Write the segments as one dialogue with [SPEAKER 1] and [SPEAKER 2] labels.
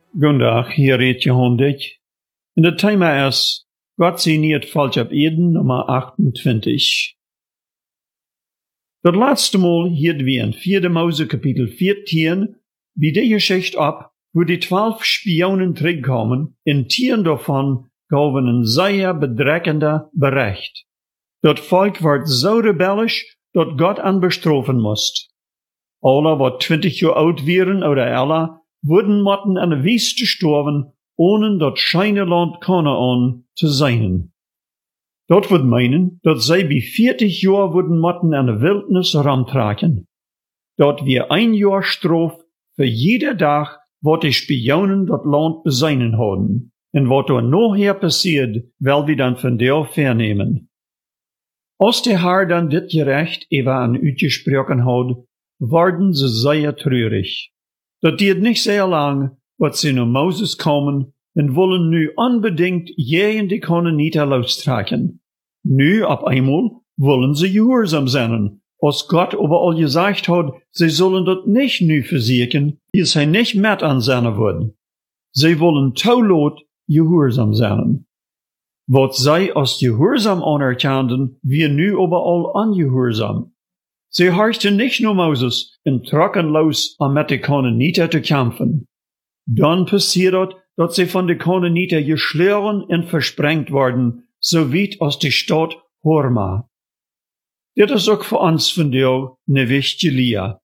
[SPEAKER 1] Goedendag, hier redt Johan Dick. En het thema is Gott signiert Volk op Eden, nummer 28. Dat laatste Mal hielden we in 4. Mose kapitel 14 wie die Geschichte ab, wo die 12 Spionen terugkomen, en 10 davon gaven een zeer bedreckender Bericht. Dat Volk wordt zo rebellisch, dat Gott anbestrafen moest. Alle wat 20 jaar oud waren oder älter, wurden motten an der Wüste sterben, ohne dat scheine Land Kanaan zu sein. Dat wird meinen, dat zij bij 40 jaar wurden motten an der Wildnis ramtraken. Dat wir 1 Jahr straf für jeder Dag, wat die Spionen dat Land beseinen hadden, en wat er nachher passiert, weil wir dann von der vernehmen. Als der Herr dann dit gerecht even an uitgesproken had, worden ze sehr treurig. Dat duurt nicht sehr lang, wat sie naar Moses komen en wollen nu unbedingt jeden die Kanaaniter lostraken. Nu op einmal wollen sie gehorsam sein, als Gott überall gesagt hat, sie sollen dat nicht nu versuchen, wie sie nicht mit ansennen würden. Sie wollen taulot gehorsam sein. Wat zij als gehorsam anerkannten, wir nu überall ungehorsam. Sie horchten nicht nur Moses en trokken los, om met de Kanaaniter te kämpfen. Dann passiert dat sie von de Kanaaniter geschlagen en versprengt worden, so weit als die Stadt Horma. Dit is ook voor ons vandaag ne wichtige leer.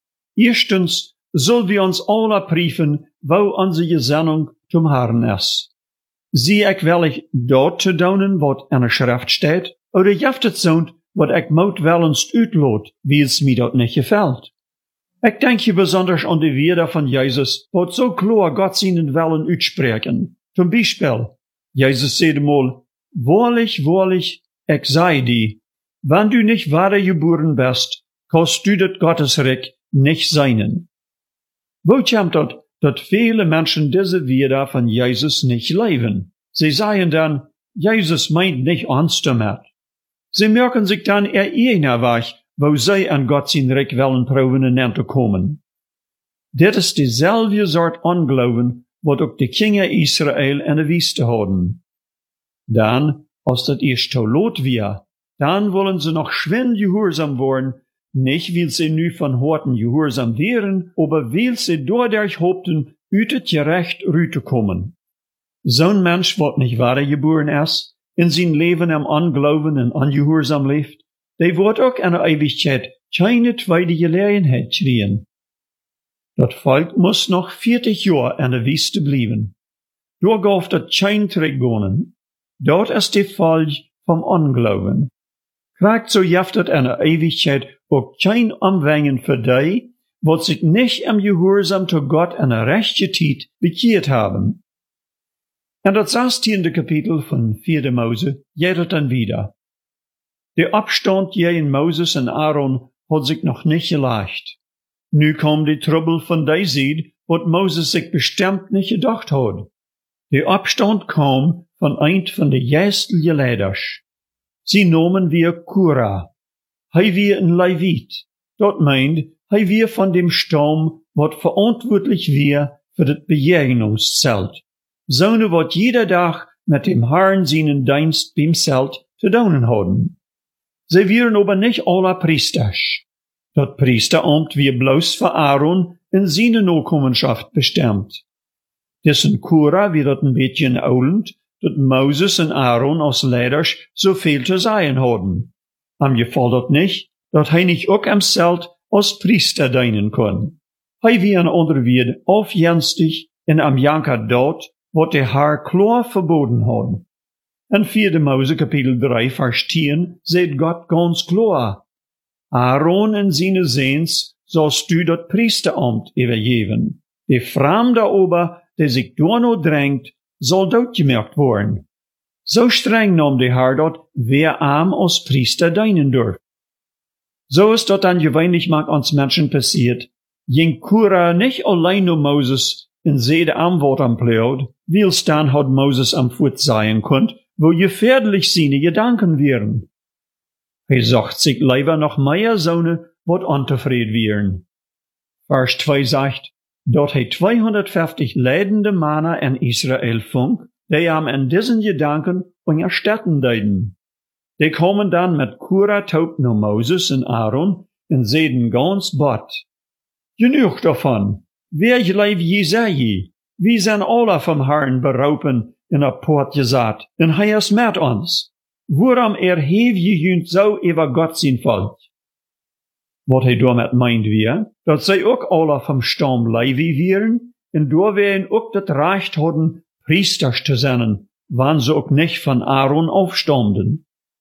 [SPEAKER 1] Erstens sollen wir uns alle prüfen, wo unsere Gesinnung zum Herrn ist. Zie ik wel ik dat te doen wat in de schrift staat, oder jeft het zo'n wat ik moet wel eens uitlaat, wie es mir dat niet gefällt. Ik denk hier besonders an die Woorden van Jezus, wat so klar Gott seinen Willen uitspreken. Zum Beispiel, Jesus zei mal, wahrlich, wahrlich, ik sei die, wenn du nicht wahre geboren bist, kannst du das Gottesreich nicht sein. Wo kommt dat viele Menschen diese Woorden von Jesus nicht leben? Sie sagen dann, Jesus meint nicht uns damit. Sie merken sich dann einer Weg, wo sie an Gott sein Reich wollen proben en te komen. Dit is dezelfde soort ongeloven, wat ook de Kinder Israël in de Wüste hadden. Dan, als dat eerst te laat weer, dan willen ze nog schwind gehorsam worden, nicht weil sie nu von Horten gehorsam wären, aber weil sie dadurch hoopten, uit het gerecht ruitekommen. Zo'n Mensch wat nicht wahre geboren ist, in zijn leven am ongeloven en ongehorsam leeft, die wordt ook in de eeuwigheid keine tweede Gelegenheit kriegen. Dat Volk muss noch 40 jaar in de Wüste blijven. Door gaf dat geen teruggaan. Dat is de Folge vom Ongeloven. Krijgt so jeft het in de eeuwigheid ook geen omwengen voor die, wat zich nicht im Gehorsam zu Gott in de rechte tijd bekeerd hebben. En dat 16. Kapitel van 4. Mose geht het dan wieder. Der Abstand gegen Moses en Aaron hat sich noch nicht gelegt. Nu kam die Trouble von der Seite, wat Moses sich bestimmt nicht gedacht hat. Der Abstand kam von ein von de geistlichen Leiders. Sie nahmen wir Kura. Hij wir ein Levit. Dat meint, hij wir von dem Stamm, wat verantwortlich wir für das Begegnungszelt. Zonen wat jeder Dag mit dem Herrn seinen Dienst beim Zelt zu tun hadden. Sie wären aber nicht alle Priesters. Das Priesteramt wir bloß für Aaron in seine Nachkommenschaft bestimmt. Dessen Kura wird dat ein bisschen oulend, dat Moses und Aaron als Leiders so viel zu sagen hadden. Am Gefall dat nicht, dat hij nicht auch am Zelt als Priester dienen kann. Hij wie een ander wird aufjenstig en am Janker dort, wat de Herr klar verboten had. In 4. Mose kapitel 3 vers 10 zegt Gott ganz klar, Aaron en seine Sehns sollst du dat Priesteramt übergeben. De Fremde aber, der sich daarno drängt, soll doodgemerkt worden. So streng nam de Herr dat, wer arm als Priester dienen durft. So ist dat dann gewöhnlich mag uns Menschen passiert. Ging Kura nicht allein nur Moses in zede Antwort am Pleod, wils dann hat Moses am Voet sein konnt, wo gefährlich seine Gedanken wären. Hij sagt sich lieber noch mehr Söhne, wat untevreden wären. Vers 2 sagt, dat hij 250 leidende mannen in Israël vond, die hem in diesen Gedanken unterstützen deiden. Die kommen dann mit Korah taub naar Moses en Aaron en zeiden ganz bot: Genoeg davon, wer gelijk Jesaja, wie zijn alle vom Herrn beroepen en op poort gezet, en hij is met ons. Waarom erheef je junt zo over God zijn volk? Wat hij daarmee meint weer, dat zij ook alle vom Stamm Levi wären, en door wij ook het recht hadden, priesters te zijn, wanneer ze ook niet van Aaron afstamden.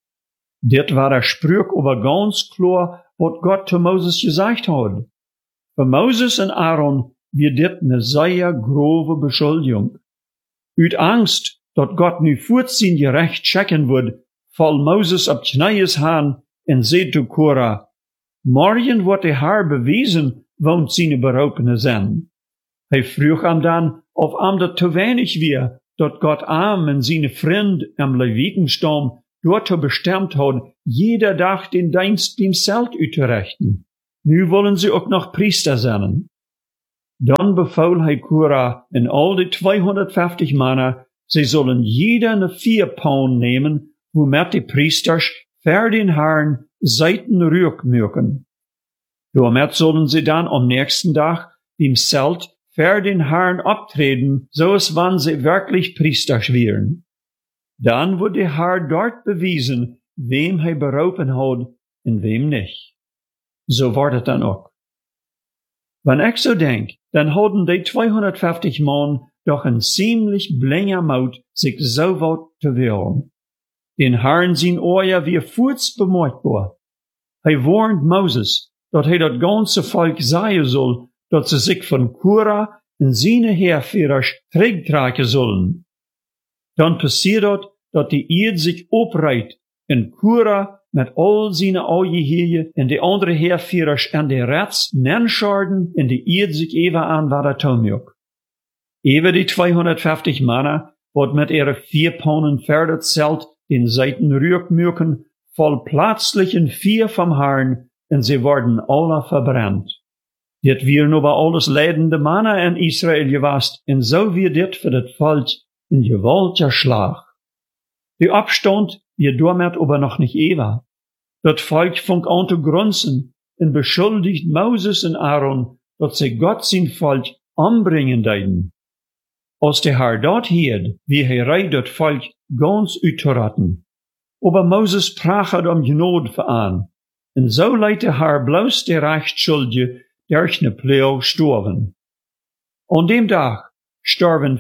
[SPEAKER 1] Dit war der Spruch over ganz klar, wat Gott zu Moses gesagt had. Für Moses en Aaron wird dit eine sehr grove Beschuldigung. Uit Angst, dat Gott nu voort zijn gerecht checken wird, val Moses op knieën aan en zei zu Korah: Morgen wordt de Herr bewezen, woont zijn beroepene zijn. Hij vroeg hem dan, of hem dat te weinig weer, dat God hem en zijn vriend am Levitenstam dort bestemmt had, jeder dag den Dienst beim Zelt uit te richten. Nu wollen sie ook nog priester zijn. Dan befahl hij Korah en al die 250 mannen, sie sollen jeder eine 4 Pound nemen, womit die priesters für den Herrn Seitenrück mögen. Damit sollen sie dann am nächsten Tag beim Zelt für den Herrn abtreten, so als wann sie wirklich priesters wären. Dann wird der Herr dort bewiesen, wem hij beroepen hat en wem nicht. So wordt het dan ook. Wenn ich so denk, dann hadden die 250 Mann doch een ziemlich blinger Mut, sich so wat te wehren. Den Herrn zijn oor weer voorts bemerkbaar. Hij warnt Moses, dat hij dat ganze volk zeggen soll, dat ze zich van Korah en zijn heerführers terugtrekken zullen. Dan passiert dat die Eid sich oprijdt en Korah met al zijn Augeheer en de andere heerführers en de rats nenscharden en de Eid sich even aan wat er toonmjok. Even die 250 mannen, wat met ihre 4 Paunen verder zelt, den Seitenrück mögen, voll plötzlich in 4 vom Herrn, en sie worden alle verbrannt. Dit wären aber alles leidende Mannen in Israel gewast, en so wie dit für das Volk ein gewaltiger Schlag. Die Abstand wird damit aber noch nicht ewig. Das Volk fängt an zu grunzen und beschuldigt Moses und Aaron, dass sie Gott sein Volk umbringen deiden. Als der Herr dort hielt, wie reit das Volk ganz uitzuretten. Aber Moses prachet Gnade für an. Und so leidt der Herr bloß der Rechtsschuldige durch ne Pleog storven. An dem Tag starben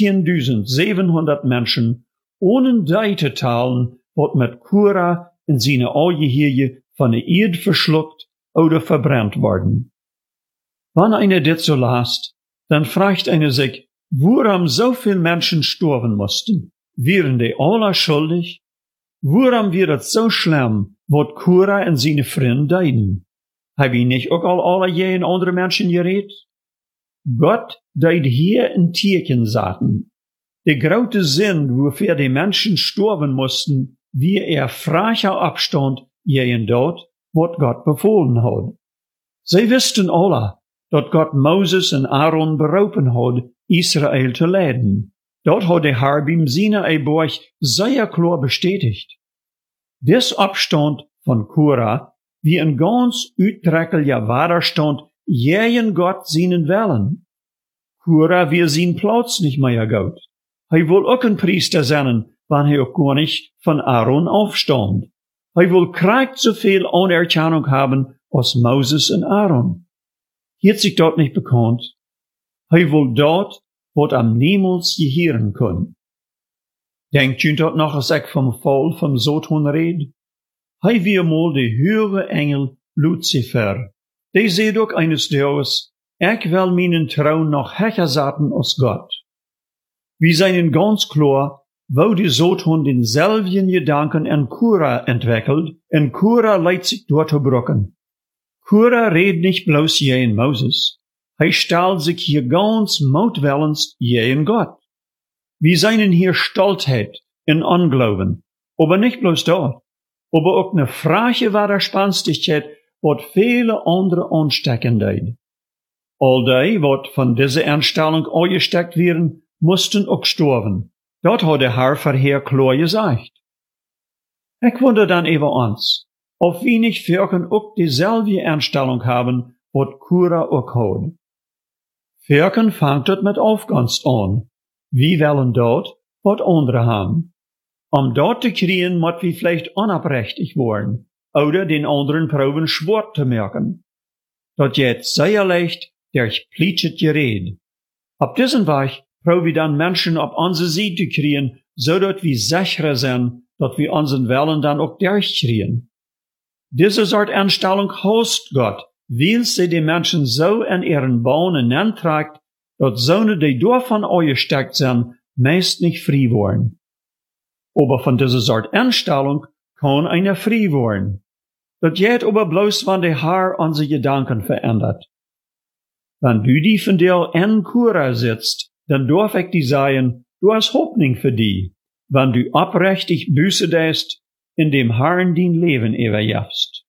[SPEAKER 1] 14.700 Menschen, ohne die te talen, wat met Korah en seine Augeheer von der Erde verschluckt oder verbrannt worden. Wenn einer dit so lasst, dann fragt einer sich, warum so viel Menschen storben mussten? Wären die alle schuldig? Warum wird es so schlimm, wat Korah en seine Freunde deiden? Hab ich nicht auch alle je in andere Menschen geredet? Gott deed hier ein Tierchen saten. Der grote Sinn, wofür die Menschen storben mussten, wie frager Abstand jehen dort, wat Gott befohlen hat. Sie wussten alle, dat Gott Moses en Aaron beroepen had, Israel te leiden. Dort hat der Herr beim Sinai-Berg sehr klar bestätigt. Des Abstand von Korah wie ein ganz uittrekkeliger Widerstand jehen Gott seinen Wellen. Korah wie sein Platz nicht mehr gut. Hij will ook ein Priester sein, wann hij ook gar nicht von Aaron aufstand. Hij will kriegt so viel Anerkennung haben als Moses und Aaron. Hielt sich dort nicht bekannt. Hij will dort, wat am niemals gehieren können. Denkt u dort noch, als ik vom Fall vom Satan red? Hij wie mal de höhere Engel Lucifer. Die seht ook eines Tages, ik will meinen Traum noch hecher zaten als Gott. Wir seien ganz klar, wo die Satan denselben Gedanken an Korah entwickelt, und Korah leidt sich dort zu brocken. Korah redet nicht bloß gegen Moses. Hij stellt sich hier ganz mutwillens gegen Gott. Wir seien hier Stoltheit und Unglauben, aber nicht bloß dort, aber auch eine freche Widerspenstigkeit, wat viele andere anstecken deed. All die, wat von dieser Anstellung angesteckt werden, mussten auch sterben. Dat hat der Herr vorher klar gesagt. Ich wundere dann über uns, ob wir nicht Völkern auch dieselbe Anstellung haben, wat Kura auch hat. Völkern fangt het mit Aufgunst an. Wir wollen dort, wat andere haben. Dort zu kriegen, moet wir vielleicht unabrechtig worden, oder den anderen proben schwor zu merken. Dat jetzt sehr leicht durch pleitschet Gerede. Ab diesem Weg proben wir dann Menschen auf unsere Seite kriegen, so dass wir sicherer sind, dass wir unseren Willen dann auch durchkriegen. Diese Art Anstellung host Gott, weil sie die Menschen so in ihren Bahnen anträgt, dass Söhne, die davon angesteckt sind, meist nicht frei worden. Aber von dieser Art Anstellung kann einer frei werden. Das geht aber bloß, wenn der Herr unsere Gedanken verändert. Wenn du die von dir in Kura sitzt, dann darf ich dir sagen, du hast Hoffnung für die, wenn du oprechtig Buße tust, in dem Herrn dein Leben überjährst.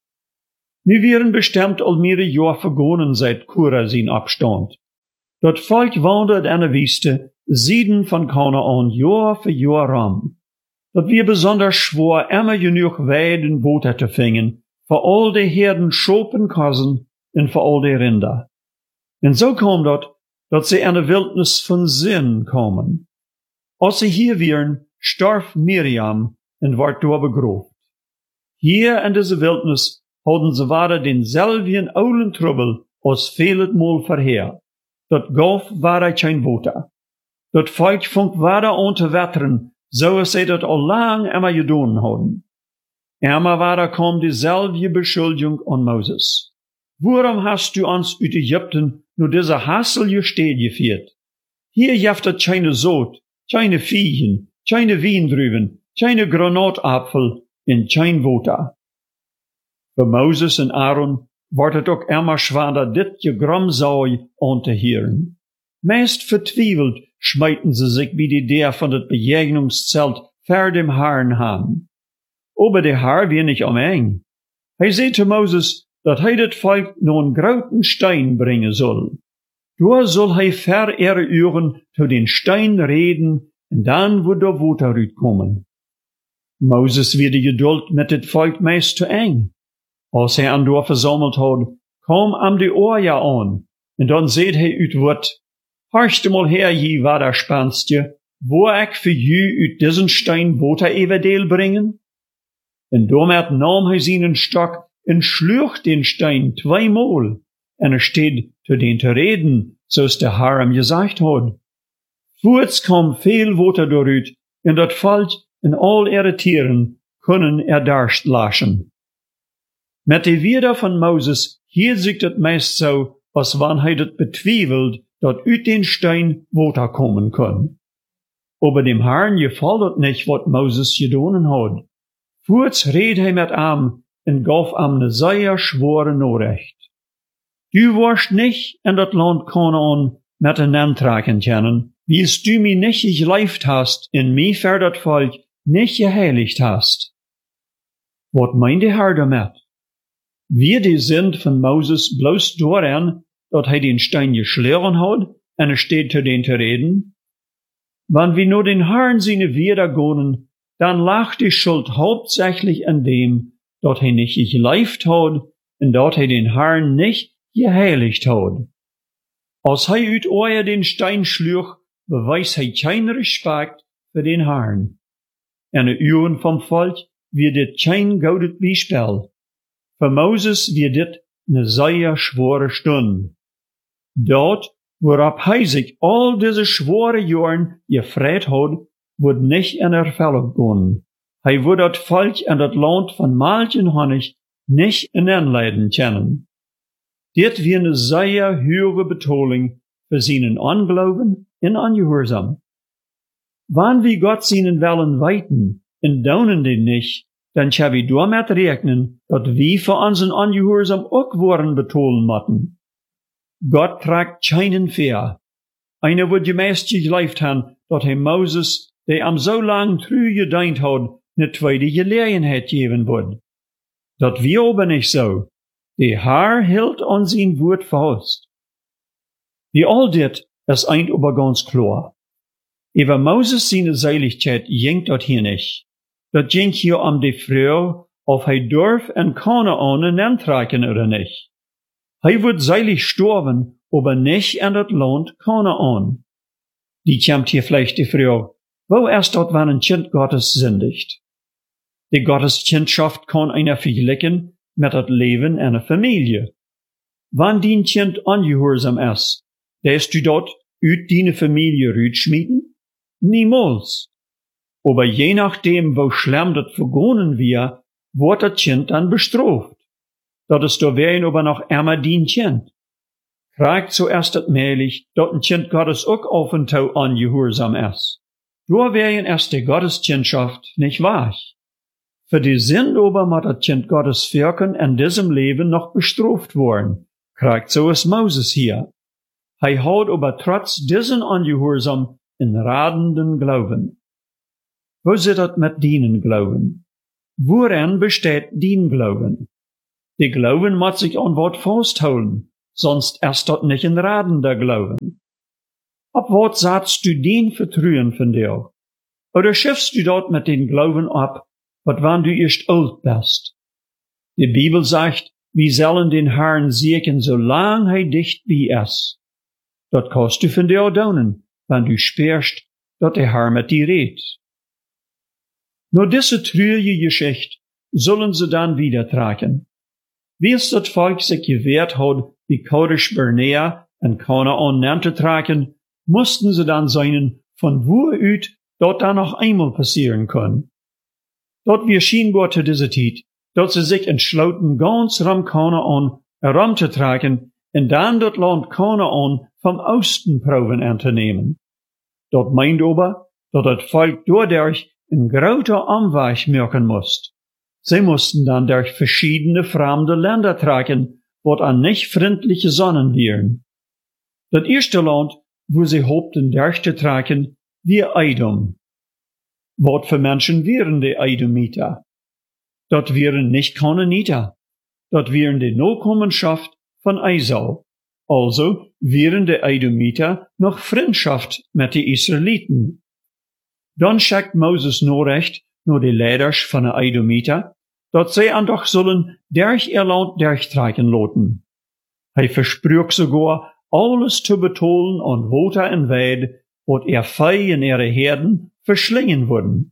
[SPEAKER 1] Nu wären bestimmt all mehrere Jahre vergangen seit Kura sein Abstand. Dat Volk wandert in der Wüste, Süden von Kanaan, Jahr für Jahr rum. Dat wir besonders schwor, immer genug Weiden Boter zu fingen, für all die Herden Schopenkassen und für all die Rinder. Und so kommt dat, dass sie in der Wildnis von Sinn kommen. Als sie hier wären, starb Miriam und ward dort begraben. Hier in dieser Wildnis hadden sie weiter denselben oulen Trouble als vieles Mal vorher. Dat gaf weiter kein Boter. Dat Volk fängt weiter an zu wettern, so als sie dat al lang immer gedaan hadden. Immer weiter kam dieselbe Beschuldigung an Moses. Warum hast du uns aus Ägypten nur diese hasselige Städte geführt? Hier jaftet keine Sod, keine Viehen, keine Wiendrüben, keine Granatapfel und kein Boter. Für Moses und Aaron wordt het ook immer schwaarder dit Gegromsaui an te hören. Meist vertwiebelt schmeiten sie sich wie die der von das Begegnungszelt vor dem Herrn an. Aber der Herr wird nicht eng. Hij zei zu Moses, dat hij das Volk nur einen großen Stein bringen soll. Da soll hij vor ihre Ohren zu den Stein reden, und dann wird der Water uitkommen. Moses wird die Geduld mit das Volk meist zu eng. Als hij aan door versammeld had, kwam am die Oorja an, en dan zei hij uit wat, harchte mal her, je Waderspanstje, wo ik für je uit diesen Stein Water everdeel bringen? En damit nam hij zijn stok en sloeg den Stein 2-mal, en steht zu den te reden, zoals der Herr hem gesagt had. Voorts kwam veel Water daaruit, en dat Volk en al ihre Tieren kunnen Durst laschen. Met de Wieder von Moses hier sich das meist so, als wann hij das betwiebelt, dat uit den Stein Water kommen kann. Aber dem Herrn gefällt het nicht, wat Moses gedaan hat. Voorts reed hij met ihm en gaf ihm ne sehr schwore Nachricht. Du warst nicht in dat Land Kanaan met een Antragen kennen, wies du mich nicht gelieft hast, in mij für dat Volk nicht geheiligt hast. Wat meint der Herr damit? Wir die sind von Moses bloß daran, dass er den Stein geschlagen hat, und steht zu den zu reden? Wenn wir nur den Herrn seine Wider gehen, dann lag die Schuld hauptsächlich an dem, dass er nicht gelieft hat, und dass er den Herrn nicht geheiligt hat. Als er uit euer den Stein schlug, beweist er kein Respekt für den Herrn. In den Ohren vom Volk wird dit kein goudet Beispiel. Für Moses wird dit ne sehr schwere Stunde. Dort, worauf er sich all diese schwere Jahren gefreut hat, wird nicht in Erfüllung gehen. Er wird das Volk in das Land von Milch und Honig nicht inleiden können. Dit wird eine sehr hohe Betonung für seinen Unglauben und Ungehorsam. Wann wir Gott seinen Willen weiten und daunen den nicht, dann kann wir damit rechnen, dass wir für unseren Ungehorsam auch worden betonen müssen. Gott trägt keinen Fehl. Einer wird gemäß gelieft haben, dass er Moses, der am so lang treu gedient hat, eine zweite Gelegenheit geben wird. Das wir aber nicht so. Der Herr hält an sein Wort fest. Wie all dit is eind aber ganz klar. Über Moses seine Seiligkeit jingt dort hier nicht. Dat jingt hier die Frau, ob hij durf en Kanaan en antrekken oder nicht. Hij wird seilig sterben, aber nicht an dat Land Kanaan. Die kommt hier vielleicht die Frau, wo erst dort wann ein Kind Gottes sündigt. Die Gotteskindschaft kann einer vergleichen mit dat Leben einer Familie. Wann dein Kind ungehorsam ist, lässt du dort uit deine Familie rütschmieden? Niemals. Aber je nachdem, wo schlimm dat vergonnen wir, wird das Kind dann bestraft. Dat ist da wären aber noch immer dein Kind. Kriegt zuerst dat mählich, dat ein Kind Gottes auch auf und zu ungehorsam ist. Da wären erst die Gotteskindschaft nicht wahr. Für die Sünde aber muss das Kind Gottes wirken in diesem Leben noch bestraft worden. Kriegt so ist Moses hier. Hij hat aber trotz diesen Ungehorsam in radenden Glauben. Wo sieht das mit dienen Glauben? Woran besteht dien Glauben? Die Glauben muss sich an Wort festhalten, sonst ist das nicht ein radender Glauben. Ab wat sagst du dien Vertrauen von dir? Oder schiffst du dort mit den Glauben ab, wat wann du erst alt bist? Die Bibel sagt, wir sollen den Herrn siegen, solange hij dicht bei ist. Dat kannst du von dir daunen, wenn du spürst, dat der Herr mit dir redet. Nur diese traurige Geschichte sollen sie dann wieder tragen. Wie es das Volk sich gewehrt hat, die Kadesh Barnea und Kanaan zu tragen, mussten sie dann sein, von wo uit dort dann noch einmal passieren kann. Dort wir scheinbar zu dieser Zeit, dort sie sich entschlossen, ganz ram Kanaan heranzutragen und dann das Land Kanaan vom Osten proben anzunehmen. Dort meint aber, dass das Volk dadurch ein großer Umweg merken muss. Sie mussten dann durch verschiedene fremde Länder tragen, wo an nicht freundliche Sonnen wären. Das erste Land, wo sie hofften durchzutragen, war Edom. Was für Menschen wären die Edomiter? Dort wären nicht Kanaaniter. Dort wären die Nachkommenschaft von Esau. Also wären die Edomiter noch Freundschaft mit den Israeliten. Dann schickt Moses Nachricht nur die Leiders von den Edomiter, dass sie an doch sollen durch ihr Land durchtragen lassen. Er versprach sogar, alles zu betonen und Water und Weid, wat Vieh in ihre Herden verschlingen würden.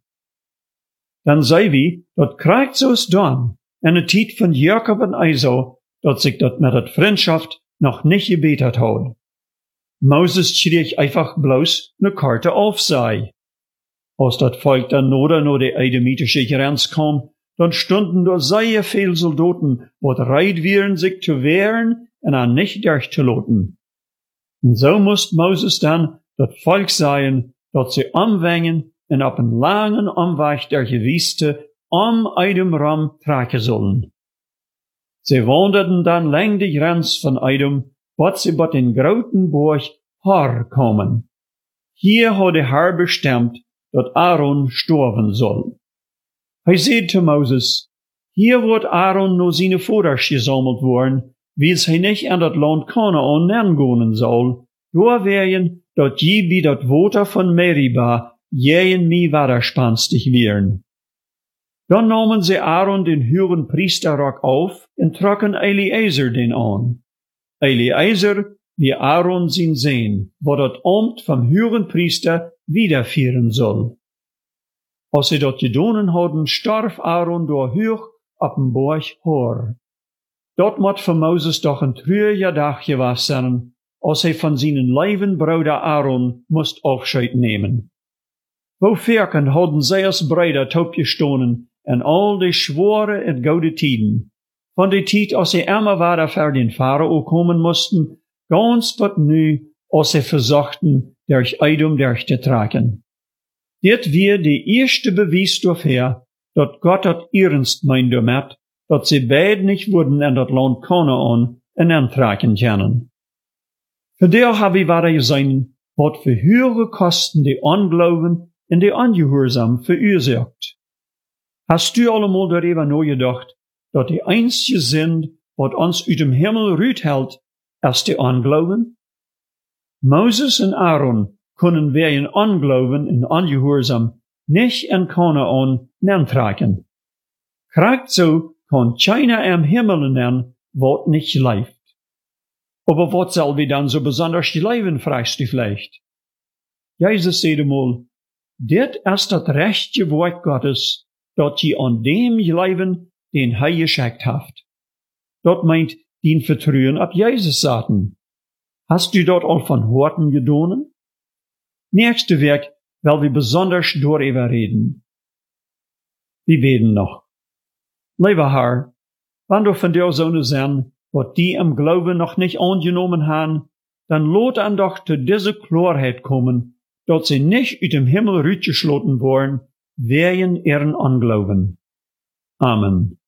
[SPEAKER 1] Dann sei wie, dat kriegt so es dann, in der Zeit von Jakob und Esau, dat sich dat mit der Freundschaft noch nicht gebetet hat. Moses schrieb einfach bloß ne Karte auf sei. Als dat Volk dann nur die edomitische Grenze kam, dann stunden da sehr viel Soldaten, wat reit wären, sich zu wehren und an nicht durchzulassen. Und so musste Moses dann dat Volk sagen, dat sie umwängen und auf einen langen Umweg der Wüste Edom ram tragen sollen. Sie wanderten dann lang die Grenze von Edom, wat sie bei den großen Burg Hor kommen. Hier hat der Herr bestimmt, dat Aaron sterben soll. Er sagt zu Moses, hier wird Aaron nur seine Vaters gesammelt worden, wie es hij nicht an dat Land Kanaan angehen soll, da wären, dat je bei dat Water von Meriba jähen mi widerspenstig wären. Dann nahmen sie Aaron den höheren Priesterrock auf und trocken Eliezer den an. Eliezer, wie Aaron sein Sohn, wo dat Amt vom höheren Priester wiederführen soll. Als sie dort gedonen hadden, starf Aaron door hoch op een Berg Hor. Dort moet für Moses doch ein trüger Tag gewesen sein, als hij von seinen lieben Bruder Aaron moest Abschied nehmen. Wo verken hadden zij als Brüder topgestonen en al die schwere en gouden tiden. Von der Tijd als sie immer weiter für den Pharao kommen mussten, ganz wat nu, als sie versuchten, durch Edom durchzutragen. Dit weer de eerste bewijs dafür, dat Gott dat ernst meint damit, dat sie beide nicht wurden in dat Land Kanaan en antragen können. Für der habe ich weiter gesehen, wat für höhere Kosten die Unglauben und die Ungehorsam verursacht. Hast du allemal darüber nachgedacht, dat die einzige sind, wat uns uit dem Himmel rüt hält, ist die Unglauben? Moses und Aaron können wegen Unglauben und Ungehorsam nicht in Kanaan neertragen. Kriegt so kann keiner am Himmel nennen, wat nicht leeft. Aber wat soll wir dann so besonders leben, fragst du vielleicht? Jesus sagt einmal, dit ist das rechte Wort Gottes, dat je an dem leben, den er geschickt haft. Dat meint, den Vertrauen ab Jesus saten. Hast du dort all von Horten gedonen? Nächste Werk, weil wir besonders darüber reden. Wir beten noch. Lieber Herr, wenn du von der Sonne sein, was die im Glauben noch nicht angenommen haben, dann lot an doch zu dieser Klarheit kommen, dass sie nicht uit dem Himmel rausgeschlossen worden, wegen ihren Unglauben. Amen.